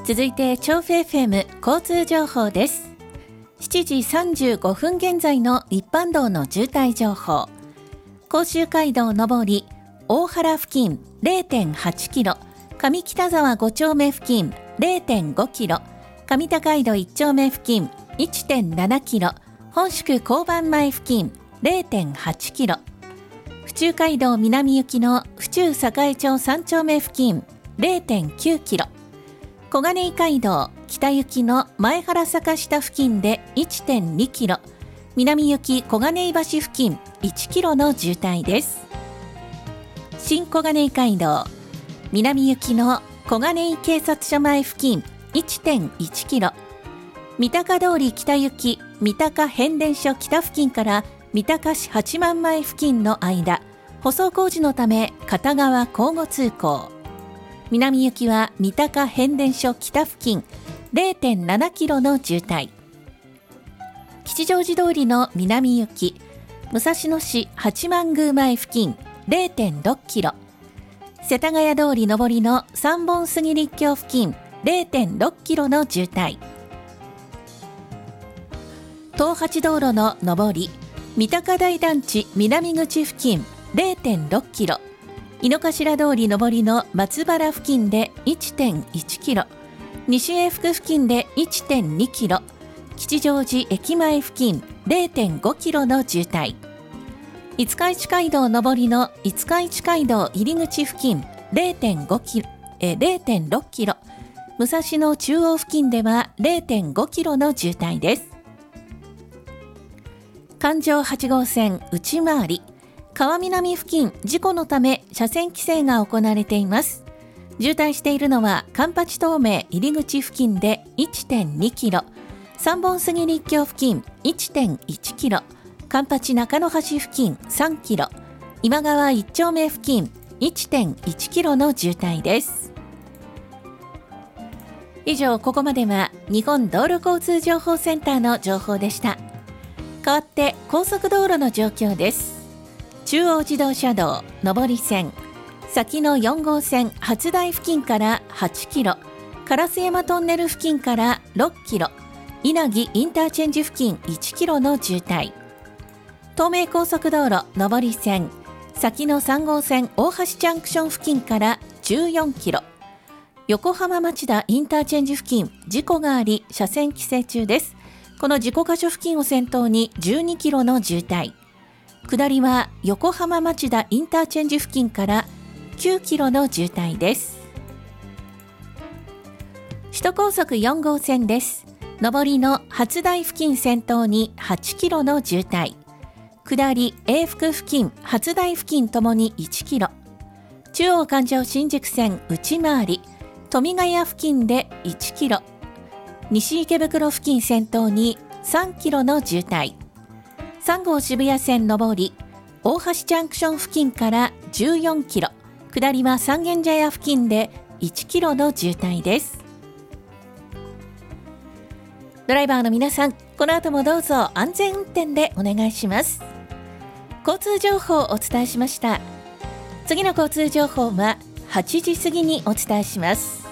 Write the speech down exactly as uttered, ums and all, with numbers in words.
続いて調布 エフエム 交通情報です。しちじさんじゅうごふん現在の一般道の渋滞情報。甲州街道上り大原付近 れいてんはちキロ、上北沢ご丁目付近 れいてんごキロ、上高井戸いち丁目付近 いってんななキロ、本宿交番前付近 れいてんはちキロ、府中街道南行きの府中栄町さん丁目付近 れいてんきゅうキロ、小金井街道北行きの前原坂下付近で いってんにキロ、南行き小金井橋付近いちキロの渋滞です。新小金井街道南行きの小金井警察署前付近 いってんいちキロ、三鷹通り北行き三鷹変電所北付近から三鷹市八幡前付近の間、舗装工事のため片側交互通行。南行きは三鷹変電所北付近 れいてんななキロの渋滞。吉祥寺通りの南行き武蔵野市八幡宮前付近 れいてんろくキロ、世田谷通り上りの三本杉立教付近 れいてんろくキロの渋滞。東八道路の上り三鷹台団地南口付近 れいてんろくキロ、井の頭通り上りの松原付近で いってんいちキロ、西永福付近で いってんにキロ、吉祥寺駅前付近 れいてんごキロの渋滞。五日市街道上りの五日市街道入り口付近 れいてんごキロ、え れいてんろくキロ、武蔵野中央付近では れいてんごキロの渋滞です。環状はち号線内回り川南付近、事故のため車線規制が行われています。渋滞しているのは環八東名入り口付近で いってんにキロ、三本杉立教付近 いってんいちキロ、環八中野橋付近さんキロ、今川いち丁目付近 いってんいちキロの渋滞です。以上、ここまでは日本道路交通情報センターの情報でした。代わって高速道路の状況です。中央自動車道上り線先のよん号線初台付近からはちキロ、烏山トンネル付近からろっキロ、稲城インターチェンジ付近いちキロの渋滞。東名高速道路上り線先のさん号線大橋ジャンクション付近からじゅうよんキロ、横浜町田インターチェンジ付近事故があり車線規制中です。この事故箇所付近を先頭にじゅうにキロの渋滞。下りは横浜町田インターチェンジ付近からきゅうキロの渋滞です。首都高速よん号線です。上りの初台付近先頭にはちキロの渋滞。下り永福付近初台付近ともにいちキロ、中央環状新宿線内回り富ヶ谷付近でいちキロ、西池袋付近先頭にさんキロの渋滞。さん号渋谷線上り大橋ジャンクション付近からじゅうよんキロ、下りは三軒茶屋付近でいちキロの渋滞です。ドライバーの皆さん、この後もどうぞ安全運転でお願いします。交通情報をお伝えしました。次の交通情報ははちじ過ぎにお伝えします。